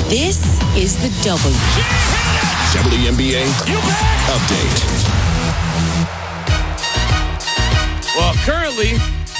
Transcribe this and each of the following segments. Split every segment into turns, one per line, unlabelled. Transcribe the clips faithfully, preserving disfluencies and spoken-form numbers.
This is the W.
W N B A Update.
Well, currently,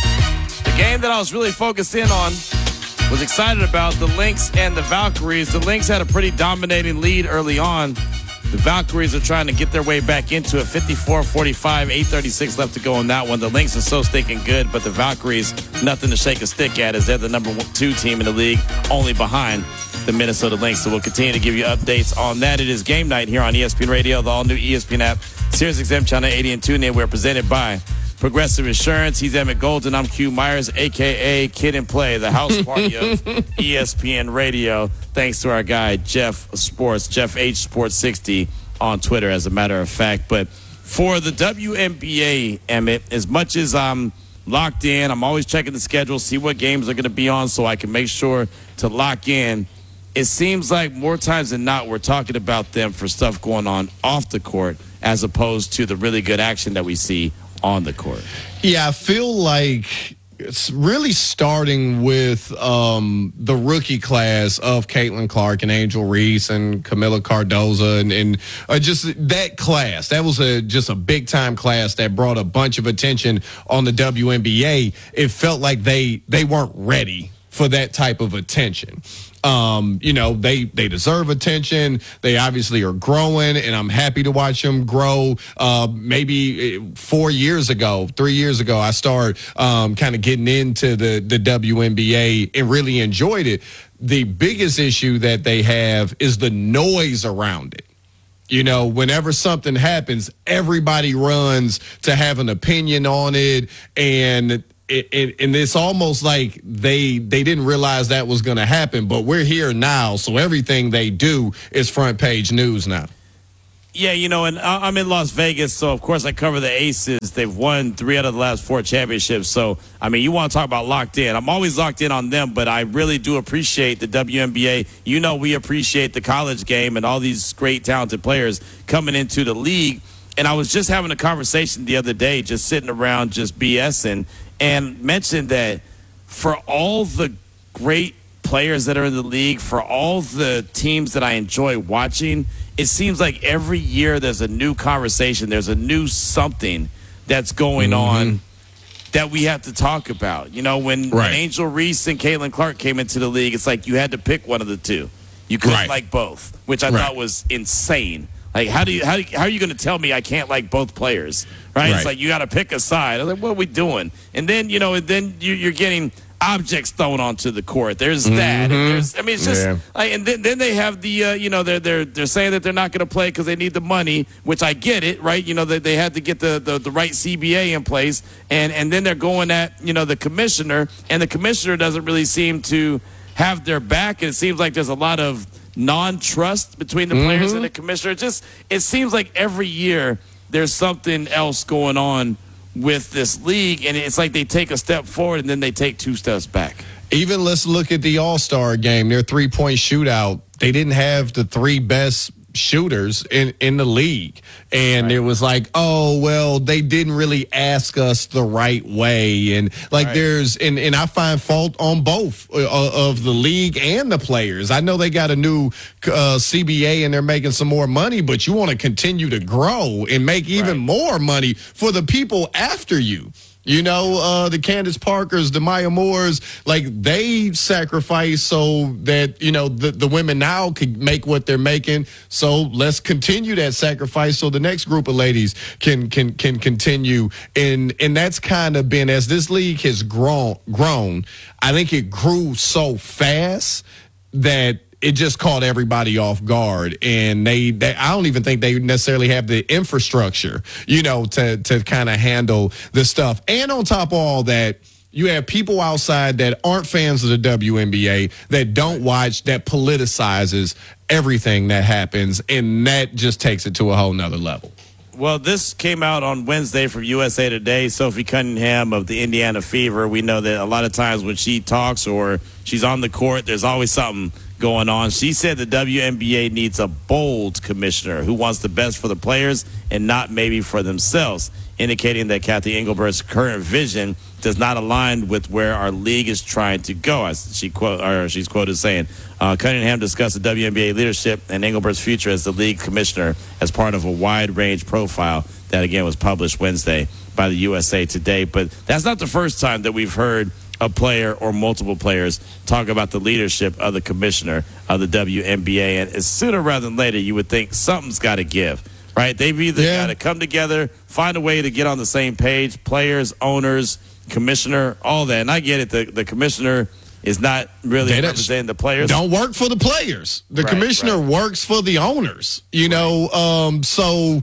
the game that I was really focused in on, was excited about, the Lynx and the Valkyries. The Lynx had a pretty dominating lead early on. The Valkyries are trying to get their way back into it. fifty-four forty-five, eight thirty-six left to go on that one. The Lynx are so stinking good, but the Valkyries, nothing to shake a stick at, as they're the number one, two team in the league, only behind the Minnesota Lynx. So we'll continue to give you updates on that. It is game night here on E S P N Radio, the all-new E S P N app, Sirius X M Channel eighty and TuneIn. We're presented by Progressive Insurance. He's Emmett Golden. I'm Q Myers, a k a. Kid and Play, the house party of E S P N Radio. Thanks to our guy, Jeff Sports, Jeff H. Sports sixty on Twitter, as a matter of fact. But for the W N B A, Emmett, as much as I'm locked in, I'm always checking the schedule, see what games are going to be on so I can make sure to lock in. It seems like more times than not, we're talking about them for stuff going on off the court as opposed to the really good action that we see on the court.
Yeah, I feel like it's really starting with um, the rookie class of Caitlin Clark and Angel Reese and Camila Cardoza and, and uh, just that class. That was a just a big-time class that brought a bunch of attention on the W N B A. It felt like they they weren't ready for that type of attention. Um, you know, they, they deserve attention. They obviously are growing, and I'm happy to watch them grow. Uh, maybe four years ago, three years ago, I started um, kind of getting into the, the W N B A and really enjoyed it. The biggest issue that they have is the noise around it. You know, whenever something happens, everybody runs to have an opinion on it, and It, it, and it's almost like they they didn't realize that was going to happen, but we're here now, so everything they do is front page news now.
Yeah, you know, and I'm in Las Vegas, so of course I cover the Aces. They've won three out of the last four championships. So, I mean, you want to talk about locked in. I'm always locked in on them, but I really do appreciate the W N B A. You know, we appreciate the college game and all these great, talented players coming into the league. And I was just having a conversation the other day, just sitting around just BSing, and mentioned that for all the great players that are in the league, for all the teams that I enjoy watching, it seems like every year there's a new conversation, there's a new something that's going mm-hmm. on that we have to talk about. You know, when,
right.
when Angel Reese and Caitlin Clark came into the league, it's like you had to pick one of the two. You couldn't
right.
like both, which I
right.
thought was insane. Like, how do you how, do you, how are you going to tell me I can't like both players, right? right. It's like you got to pick a side. I'm like, what are we doing? And then, you know, and then you, you're getting objects thrown onto the court. There's that.
Mm-hmm.
And there's, I mean, it's just,
yeah.
like, and then, then they have the, uh, you know, they're they're they're saying that they're not going to play because they need the money, which I get it, right? You know, they they had to get the, the the right C B A in place, and and then they're going at, you know, the commissioner, and the commissioner doesn't really seem to have their back, and it seems like there's a lot of non-trust between the players mm-hmm. and the commissioner. It just, it seems like every year there's something else going on with this league, and it's like they take a step forward and then they take two steps back.
Even let's look at the All-Star game, their three-point shootout. They didn't have the three best shooters in, in the league. And right. it was like, oh, well, they didn't really ask us the right way. And like right. there's, and, and I find fault on both uh, of the league and the players. I know they got a new uh, C B A and they're making some more money, but you want to continue to grow and make even right. more money for the people after you. You know, uh, the Candace Parkers, the Maya Moores, like they sacrifice so that, you know, the, the women now could make what they're making. So let's continue that sacrifice so the next group of ladies can can can continue. And and that's kind of been, as this league has grown, grown, I think it grew so fast that it just caught everybody off guard, and they, they I don't even think they necessarily have the infrastructure, you know, to to kind of handle the stuff. And on top of all that, you have people outside that aren't fans of the W N B A, that don't watch, that politicizes everything that happens, and that just takes it to a whole nother level.
Well, this came out on Wednesday from U S A Today. Sophie Cunningham of the Indiana Fever. We know that a lot of times when she talks or she's on the court, there's always something going on. She said the W N B A needs a bold commissioner who wants the best for the players and not maybe for themselves, indicating that Kathy Engelbert's current vision does not align with where our league is trying to go. As she quote, or she's quoted saying, uh, Cunningham discussed the W N B A leadership and Engelbert's future as the league commissioner as part of a wide range profile that, again, was published Wednesday by the U S A Today. But that's not the first time that we've heard a player or multiple players talk about the leadership of the commissioner of the W N B A. And sooner rather than later, you would think something's got to give, right? They've either
Yeah.
got to come together, find a way to get on the same page, players, owners, commissioner, all that. And I get it. The, the commissioner is not really
They don't-
representing the players.
Don't work for the players. The
Right,
commissioner
right.
works for the owners. You know, um, so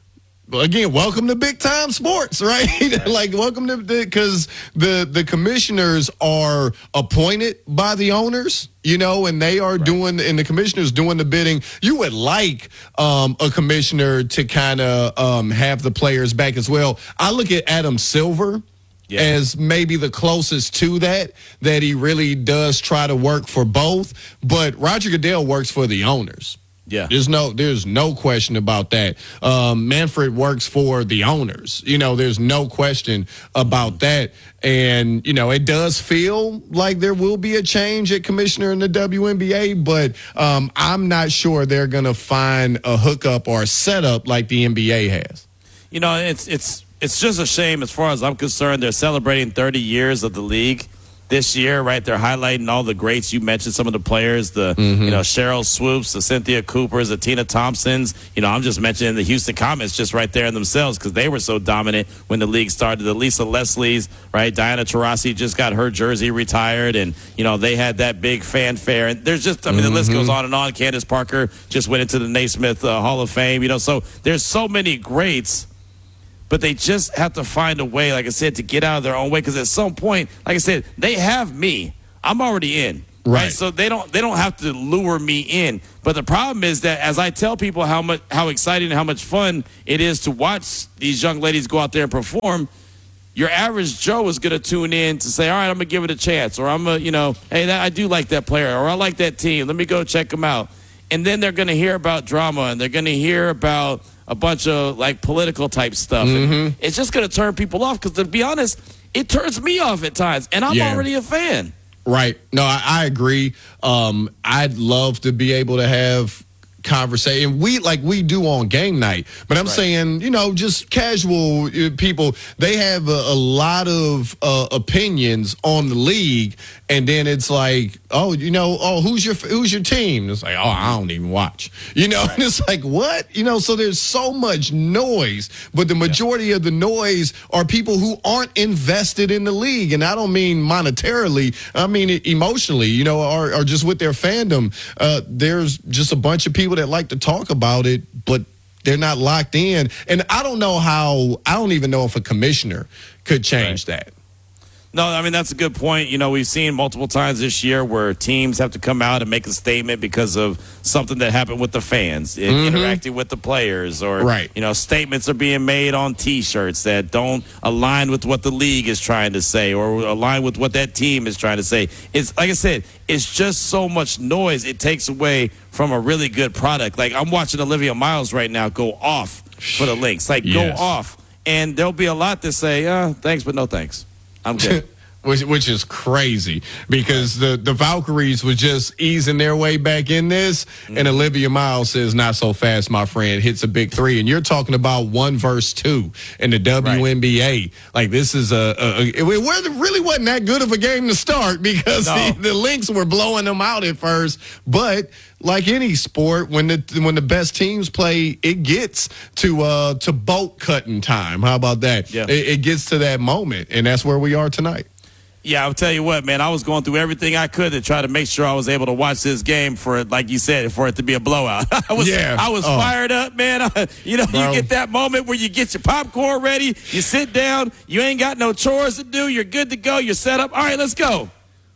again, welcome to big time sports, right? right. Like, welcome to because the the commissioners are appointed by the owners, you know, and they are right. doing and the commissioners doing the bidding. You would like um, a commissioner to kind of um, have the players back as well. I look at Adam Silver. Yeah. As maybe the closest to that, that he really does try to work for both. But Roger Goodell works for the owners.
Yeah.
There's no there's no question about that. Um, Manfred works for the owners. You know, there's no question about that. And, you know, it does feel like there will be a change at commissioner in the W N B A, but um, I'm not sure they're going to find a hookup or a setup like the N B A has.
You know, it's it's It's just a shame as far as I'm concerned. They're celebrating thirty years of the league this year, right? They're highlighting all the greats. You mentioned some of the players, the, mm-hmm. you know, Cheryl Swoops, the Cynthia Coopers, the Tina Thompsons. You know, I'm just mentioning the Houston Comets just right there in themselves because they were so dominant when the league started. The Lisa Leslie's, right? Diana Taurasi just got her jersey retired, and, you know, they had that big fanfare. And there's just, I mean, mm-hmm. the list goes on and on. Candace Parker just went into the Naismith uh, Hall of Fame, you know, so there's so many greats. But they just have to find a way, like I said, to get out of their own way. Because at some point, like I said, they have me. I'm already in. Right. right. So they don't they don't have to lure me in. But the problem is that as I tell people how much how exciting and how much fun it is to watch these young ladies go out there and perform, your average Joe is going to tune in to say, all right, I'm going to give it a chance. Or I'm going to, you know, hey, that, I do like that player. Or I like that team. Let me go check them out. And then they're going to hear about drama. And they're going to hear about a bunch of, like, political type stuff.
Mm-hmm.
And it's just going to turn people off because, to be honest, it turns me off at times. And I'm yeah. already a fan.
Right. No, I, I agree. Um, I'd love to be able to have conversation. We like we do on game night, but I'm right. saying, you know, just casual uh, people, they have a, a lot of uh, opinions on the league. And then it's like, oh, you know, oh, who's your who's your team? It's like, oh, I don't even watch. You know, and it's like, what? You know, so there's so much noise, but the majority yeah. of the noise are people who aren't invested in the league. And I don't mean monetarily, I mean emotionally, you know, or, or just with their fandom. Uh, there's just a bunch of people that like to talk about it, but they're not locked in. And I don't know how, I don't even know if a commissioner could change right. that.
No, I mean, that's a good point. You know, we've seen multiple times this year where teams have to come out and make a statement because of something that happened with the fans, mm-hmm. interacting with the players, or,
right.
you know, statements are being made on T-shirts that don't align with what the league is trying to say or align with what that team is trying to say. It's like I said, it's just so much noise. It takes away from a really good product. Like, I'm watching Olivia Miles right now go off for the Lynx. Like, yes. go off. And there'll be a lot that say, uh, thanks, but no thanks. I'm good.
which, which is crazy because the, the Valkyries was just easing their way back in this, mm-hmm. and Olivia Miles says, not so fast, my friend, hits a big three. And you're talking about one versus two in the W N B A. Right. Like, this is a, a, a it really wasn't that good of a game to start because no. the, the Lynx were blowing them out at first. But like any sport, when the when the best teams play, it gets to uh, to boat cutting time. How about that?
Yeah.
It, it gets to that moment, and that's where we are tonight.
Yeah, I'll tell you what, man, I was going through everything I could to try to make sure I was able to watch this game for it, like you said, for it to be a blowout. I was
yeah.
I was
oh.
fired up, man. I, you know, Bro. you get that moment where you get your popcorn ready, you sit down, you ain't got no chores to do, you're good to go, you're set up. All right, let's go.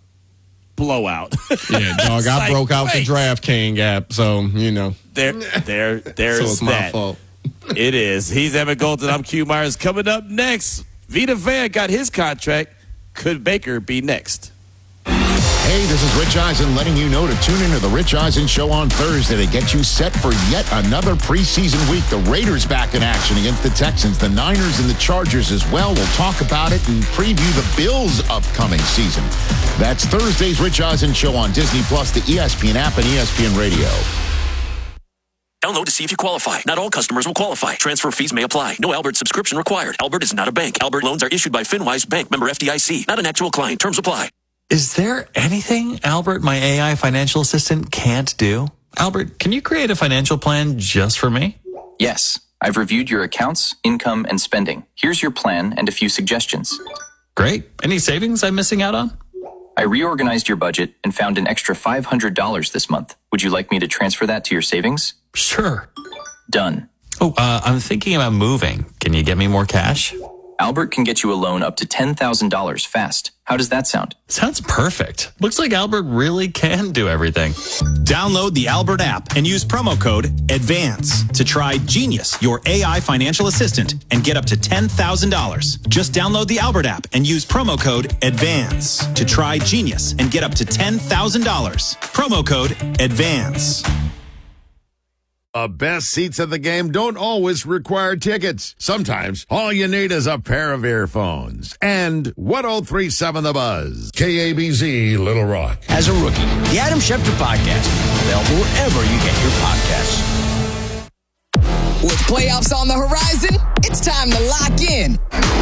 Blowout.
Yeah, dog, I
like,
broke out
wait.
the DraftKings app, so, you know.
There, there, there's
so it's
that.
my fault.
It is. He's Evan Golden. I'm Q Myers. Coming up next, Vita Vea got his contract. Could Baker be next?
Hey, this is Rich Eisen letting you know to tune into the Rich Eisen Show on Thursday to get you set for yet another preseason week. The Raiders back in action against the Texans, the Niners and the Chargers as well. We'll talk about it and preview the Bills' upcoming season. That's Thursday's Rich Eisen Show on Disney Plus, the E S P N app, and E S P N Radio.
Download to see if you qualify. Not all customers will qualify. Transfer fees may apply. No Albert subscription required. Albert is not a bank. Albert loans are issued by FinWise Bank, member F D I C. Not an actual client. Terms apply.
Is there anything Albert, my A I financial assistant, can't do? Albert, can you create a financial plan just for me?
Yes. I've reviewed your accounts, income, and spending. Here's your plan and a few suggestions.
Great. Any savings I'm missing out on?
I reorganized your budget and found an extra five hundred dollars this month. Would you like me to transfer that to your savings?
Sure.
Done.
Oh, uh, I'm thinking about moving. Can you get me more cash?
Albert can get you a loan up to ten thousand dollars fast. How does that sound?
Sounds perfect. Looks like Albert really can do everything.
Download the Albert app and use promo code ADVANCE to try Genius, your A I financial assistant, and get up to ten thousand dollars. Just download the Albert app and use promo code ADVANCE to try Genius and get up to ten thousand dollars. Promo code ADVANCE.
The best seats at the game don't always require tickets. Sometimes all you need is a pair of earphones. And one oh three point seven The Buzz. K A B Z Little Rock.
As a rookie, the Adam Schefter Podcast, available wherever you get your podcasts.
With playoffs on the horizon, it's time to lock in.